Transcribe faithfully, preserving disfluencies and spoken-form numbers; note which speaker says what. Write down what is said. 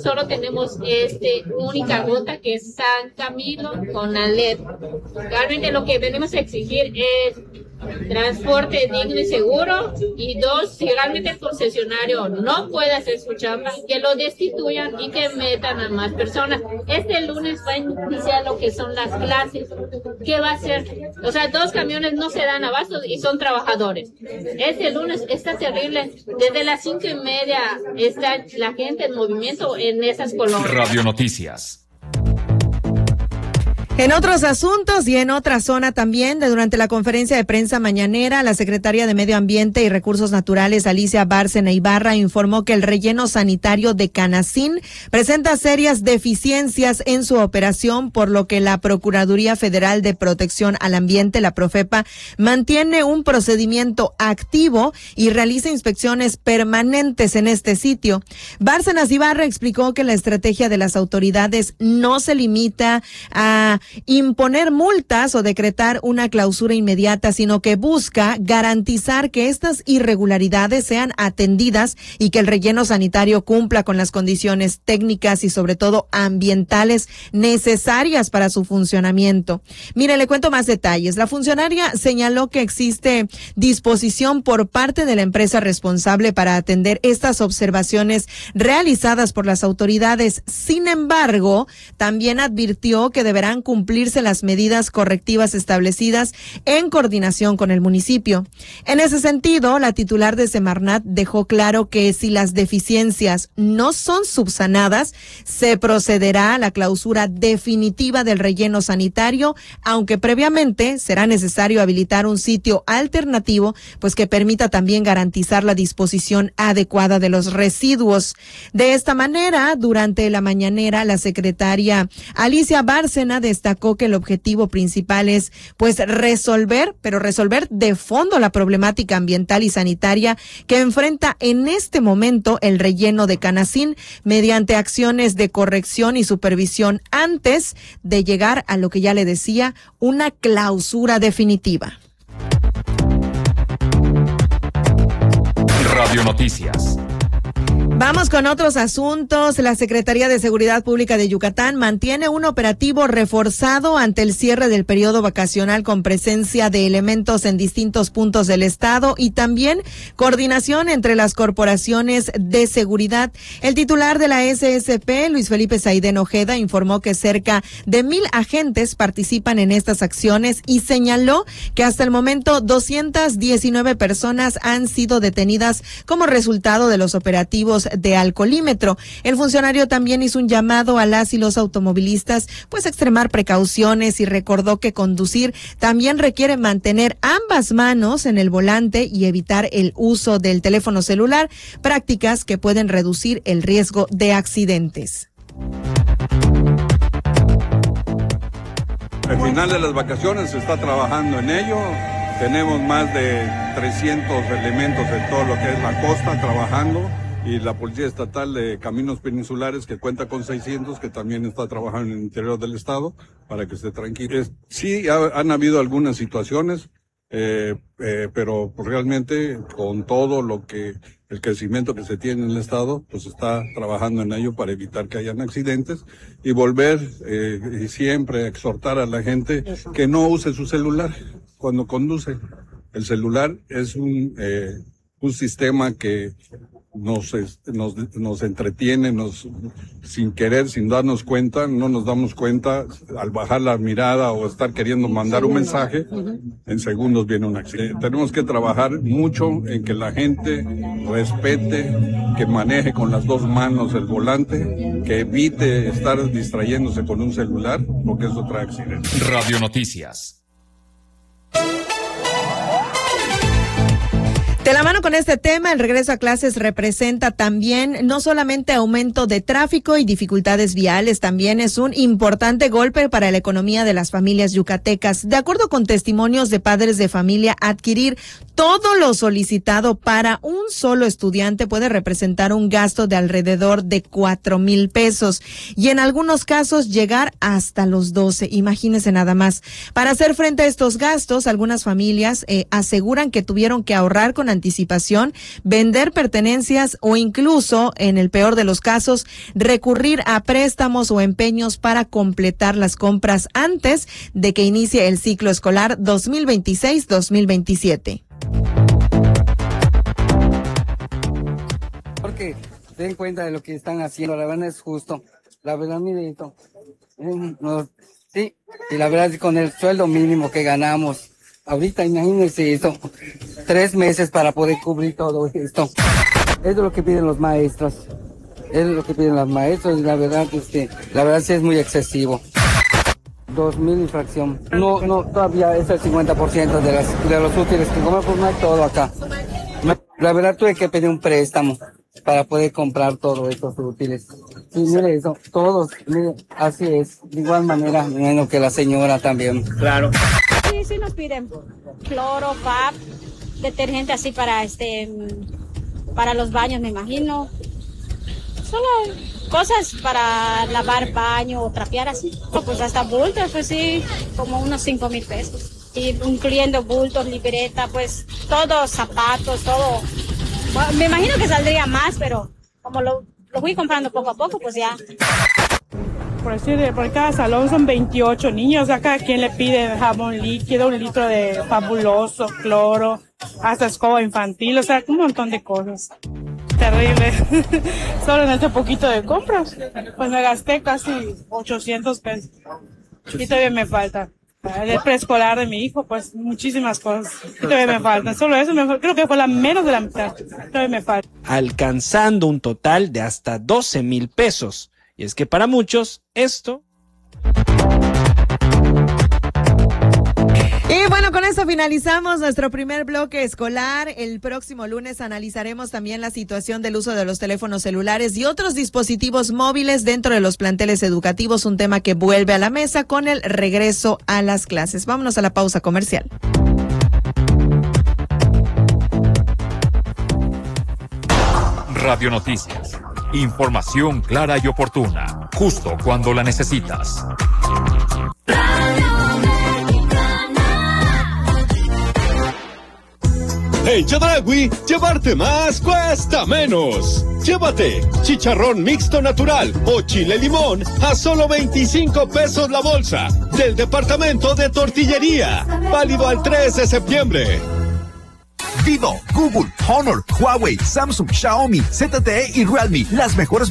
Speaker 1: solo tenemos este única ruta que es San Camilo con Alet. Realmente lo que venimos a exigir es transporte digno y seguro, y dos, si realmente el concesionario no puede hacer su chamba, que lo destituyan y que metan a más personas. Este lunes va a iniciar lo que son las clases. ¿Qué va a hacer? O sea, dos camiones no se dan abasto y son trabajadores. Este lunes está terrible. Desde las cinco y media está la gente en movimiento en esas colonias.
Speaker 2: Radio Noticias.
Speaker 3: En otros asuntos y en otra zona también, de durante la conferencia de prensa mañanera, la secretaria de Medio Ambiente y Recursos Naturales, Alicia Bárcena Ibarra, informó que el relleno sanitario de Canacín presenta serias deficiencias en su operación, por lo que la Procuraduría Federal de Protección al Ambiente, la Profepa, mantiene un procedimiento activo y realiza inspecciones permanentes en este sitio. Bárcenas Ibarra explicó que la estrategia de las autoridades no se limita a imponer multas o decretar una clausura inmediata, sino que busca garantizar que estas irregularidades sean atendidas y que el relleno sanitario cumpla con las condiciones técnicas y sobre todo ambientales necesarias para su funcionamiento. Mire, le cuento más detalles. La funcionaria señaló que existe disposición por parte de la empresa responsable para atender estas observaciones realizadas por las autoridades. Sin embargo, también advirtió que deberán cumplir cumplirse las medidas correctivas establecidas en coordinación con el municipio. En ese sentido, la titular de Semarnat dejó claro que si las deficiencias no son subsanadas, se procederá a la clausura definitiva del relleno sanitario, aunque previamente será necesario habilitar un sitio alternativo, pues que permita también garantizar la disposición adecuada de los residuos. De esta manera, durante la mañanera, la secretaria Alicia Bárcena destacó que el objetivo principal es pues resolver, pero resolver de fondo la problemática ambiental y sanitaria que enfrenta en este momento el relleno de Canacín mediante acciones de corrección y supervisión antes de llegar a lo que ya le decía, una clausura definitiva.
Speaker 2: Radio Noticias.
Speaker 3: Vamos con otros asuntos. La Secretaría de Seguridad Pública de Yucatán mantiene un operativo reforzado ante el cierre del periodo vacacional con presencia de elementos en distintos puntos del estado y también coordinación entre las corporaciones de seguridad. El titular de la S S P, Luis Felipe Saidén Ojeda, informó que cerca de mil agentes participan en estas acciones y señaló que hasta el momento doscientas diecinueve personas han sido detenidas como resultado de los operativos de alcoholímetro. El funcionario también hizo un llamado a las y los automovilistas pues a extremar precauciones y recordó que conducir también requiere mantener ambas manos en el volante y evitar el uso del teléfono celular, prácticas que pueden reducir el riesgo de accidentes.
Speaker 4: Al final de las vacaciones se está trabajando en ello. Tenemos más de trescientos elementos en todo lo que es la costa trabajando, y la Policía Estatal de Caminos Peninsulares, que cuenta con seiscientos, que también está trabajando en el interior del estado para que esté tranquilo. Es, sí, ha, han habido algunas situaciones, eh, eh, pero pues realmente con todo lo que el crecimiento que se tiene en el estado, pues está trabajando en ello para evitar que hayan accidentes y volver eh, y siempre exhortar a la gente que no use su celular cuando conduce. El celular es un eh, un sistema que nos, nos, nos entretiene, nos, sin querer, sin darnos cuenta, no nos damos cuenta, al bajar la mirada o estar queriendo mandar un mensaje, en segundos viene un accidente. Tenemos que trabajar mucho en que la gente respete, que maneje con las dos manos el volante, que evite estar distrayéndose con un celular, porque eso trae accidentes.
Speaker 2: Radio Noticias.
Speaker 3: De la mano con este tema, el regreso a clases representa también no solamente aumento de tráfico y dificultades viales, también es un importante golpe para la economía de las familias yucatecas. De acuerdo con testimonios de padres de familia, adquirir todo lo solicitado para un solo estudiante puede representar un gasto de alrededor de cuatro mil pesos y en algunos casos llegar hasta los doce. Imagínense nada más. Para hacer frente a estos gastos, algunas familias eh, aseguran que tuvieron que ahorrar con anticipación, vender pertenencias o incluso, en el peor de los casos, recurrir a préstamos o empeños para completar las compras antes de que inicie el ciclo escolar dos mil veintiséis dos mil veintisiete.
Speaker 5: Porque den cuenta de lo que están haciendo, la verdad es justo. La verdad, mire esto. Eh, no, sí, y la verdad es con el sueldo mínimo que ganamos. Ahorita imagínense esto, tres meses para poder cubrir todo esto. Es lo que piden los maestros. Es lo que piden los maestros y la verdad es que, la verdad sí es muy excesivo. Dos mil infracción. No, no, todavía es el cincuenta por ciento de, las, de los útiles que compramos, pues no hay todo acá. La verdad tuve que pedir un préstamo para poder comprar todos estos útiles. Y mire eso, todos, mire, así es, de igual manera, menos que la señora también.
Speaker 6: Claro.
Speaker 7: Sí, sí nos piden cloro, F A B, detergente así para este, para los baños, me imagino. Solo cosas para lavar baño o trapear así. Pues hasta bultos, pues sí, como unos cinco mil pesos. Y incluyendo bultos, libreta, pues todos, zapatos, todo. Bueno, me imagino que saldría más, pero como lo, lo fui comprando poco a poco, pues ya.
Speaker 8: Por decir, por cada salón son veintiocho niños, a cada quien le pide jabón líquido, un litro de Fabuloso, cloro, hasta escoba infantil, o sea, un montón de cosas. Terrible. Solo en este poquito de compras, pues me gasté casi ochocientos pesos. Y todavía me falta. El preescolar de mi hijo, pues muchísimas cosas. Todavía me faltan. Solo eso, me, creo que fue la menos de la mitad. Todavía me falta.
Speaker 6: Alcanzando un total de hasta doce mil pesos. Y es que para muchos, esto...
Speaker 3: Y bueno, con esto finalizamos nuestro primer bloque escolar. El próximo lunes analizaremos también la situación del uso de los teléfonos celulares y otros dispositivos móviles dentro de los planteles educativos, un tema que vuelve a la mesa con el regreso a las clases. Vámonos a la pausa comercial.
Speaker 2: Radio Noticias. Información clara y oportuna, justo cuando la necesitas.
Speaker 9: En Chedraui, llevarte más cuesta menos. Llévate chicharrón mixto natural o chile limón a solo veinticinco pesos la bolsa del departamento de tortillería. Válido al tres de septiembre.
Speaker 10: Vivo, Google, Honor, Huawei, Samsung, Xiaomi, Z T E y Realme, las mejores